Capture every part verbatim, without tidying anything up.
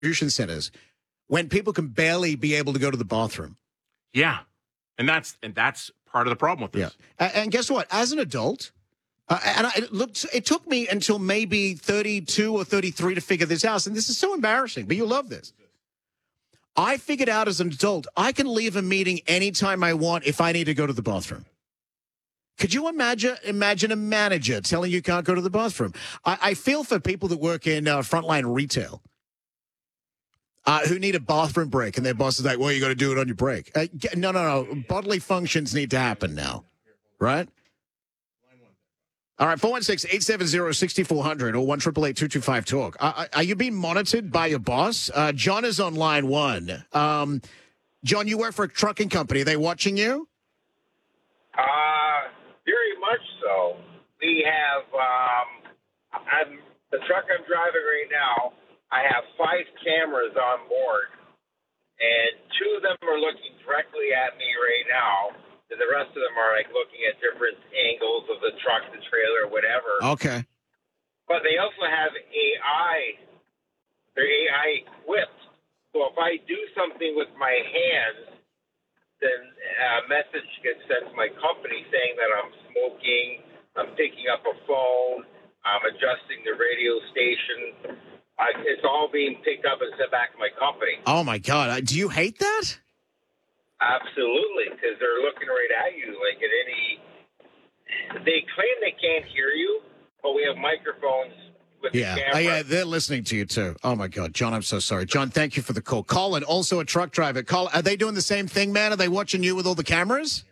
distribution centers when people can barely be able to go to the bathroom. Yeah. And that's and that's part of the problem with this. Yeah. And, and guess what? As an adult, uh, and I, it, looked, it took me until maybe thirty-two or thirty-three to figure this out. And this is so embarrassing, but you love this. I figured out as an adult, I can leave a meeting anytime I want if I need to go to the bathroom. Could you imagine imagine a manager telling you can't go to the bathroom? I, I feel for people that work in uh, frontline retail uh, who need a bathroom break, and their boss is like, well, you got to do it on your break. Uh, get, no, no, no. Bodily functions need to happen now, right? All right, four one six, eight seven zero, six four zero zero or one eight eight eight, two two five, talk. Uh, are you being monitored by your boss? Uh, John is on line one. Um, John, you work for a trucking company. Are they watching you? Uh, very much so. We have, um, I'm, the truck I'm driving right now, I have five cameras on board, and two of them are looking directly at me right now. And the rest of them are like looking at different angles of the truck, the trailer, whatever. Okay. But they also have A I. They're A I equipped. So if I do something with my hands, then a message gets sent to my company saying that I'm smoking, I'm picking up a phone, I'm adjusting the radio station. I, it's all being picked up and sent back to my company. Oh, my God. Do you hate that? Absolutely, because they're looking right at you. Like at any, they claim they can't hear you, but we have microphones with yeah. the Uh, camera. yeah, they're listening to you too. Oh my God, John, I'm so sorry. John, thank you for the call. Colin, also a truck driver. Colin, are they doing the same thing, man? Are they watching you with all the cameras?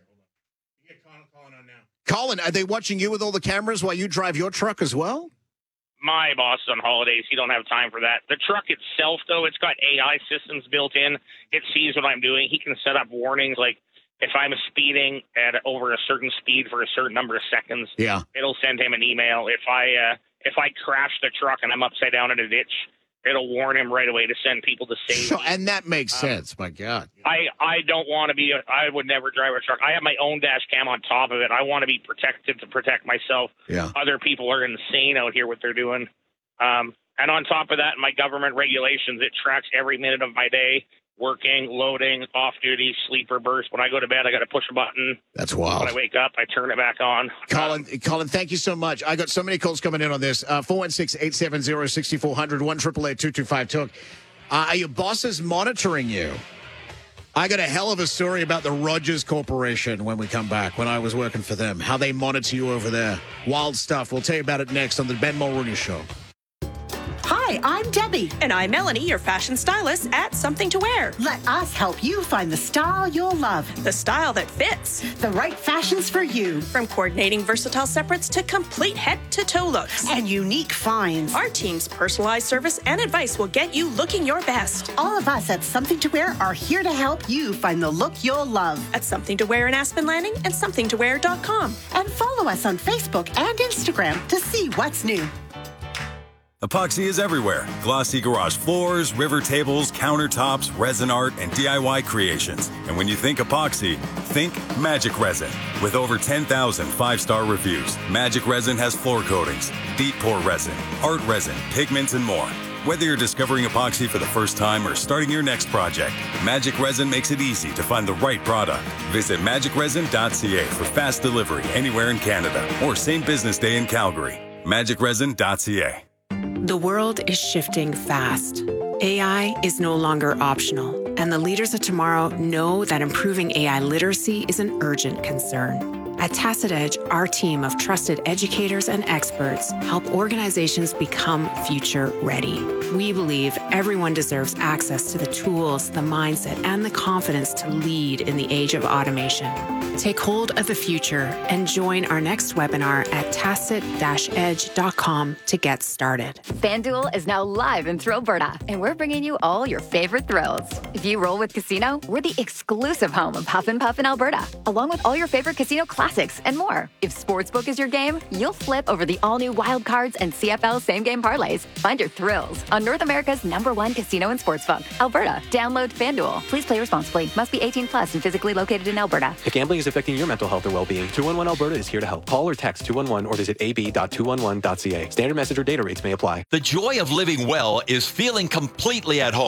Colin, are they watching you with all the cameras while you drive your truck as well? My boss is on holidays. He don't have time for that. The truck itself, though, it's got A I systems built in. It sees what I'm doing. He can set up warnings like if I'm speeding at over a certain speed for a certain number of seconds. Yeah. It'll send him an email. If I uh, if I crash the truck and I'm upside down in a ditch, it'll warn him right away to send people to save So, me. and that makes Um, sense. My God. I, I don't want to be, a, I would never drive a truck. I have my own dash cam on top of it. I want to be protected to protect myself. Yeah. Other people are insane out here, what they're doing. Um, and on top of that, my government regulations, it tracks every minute of my day, working, loading, off duty, sleeper burst. When I go to bed, I got to push a button. That's wild. When I wake up, I turn it back on. Colin, um, Colin, thank you so much. I got so many calls coming in on this. Uh, four one six, eight seven zero, six four zero zero, one eight eight eight, two two five, talk. Uh, are your bosses monitoring you? I got a hell of a story about the Rogers Corporation when we come back, when I was working for them, how they monitor you over there. Wild stuff. We'll tell you about it next on the Ben Mulrooney Show. Hi, I'm Debbie. And I'm Melanie, your fashion stylist at Something to Wear. Let us help you find the style you'll love. The style that fits. The right fashions for you. From coordinating versatile separates to complete head-to-toe looks. And unique finds. Our team's personalized service and advice will get you looking your best. All of us at Something to Wear are here to help you find the look you'll love. At Something to Wear in Aspen Landing and something to wear dot com. And follow us on Facebook and Instagram to see what's new. Epoxy is everywhere. Glossy garage floors, river tables, countertops, resin art, and D I Y creations. And when you think epoxy, think Magic Resin. With over ten thousand five-star reviews, Magic Resin has floor coatings, deep pour resin, art resin, pigments, and more. Whether you're discovering epoxy for the first time or starting your next project, Magic Resin makes it easy to find the right product. Visit magic resin dot c a for fast delivery anywhere in Canada or same business day in Calgary. magic resin dot c a. The world is shifting fast. A I is no longer optional, and the leaders of tomorrow know that improving A I literacy is an urgent concern. At Tacit Edge, our team of trusted educators and experts help organizations become future ready. We believe everyone deserves access to the tools, the mindset, and the confidence to lead in the age of automation. Take hold of the future and join our next webinar at tacit dash edge dot com to get started. FanDuel is now live in Thrillberta, and we're bringing you all your favorite thrills. If you roll with Casino, we're the exclusive home of Huff and Puff in Alberta, along with all your favorite casino classics classics, and more. If Sportsbook is your game, you'll flip over the all-new Wild Cards and C F L same-game parlays. Find your thrills on North America's number one casino and sportsbook, Alberta. Download FanDuel. Please play responsibly. Must be eighteen plus and physically located in Alberta. If gambling is affecting your mental health or well-being, two one one Alberta is here to help. Call or text two one one or visit a b dot two one one dot c a. Standard message or data rates may apply. The joy of living well is feeling completely at home.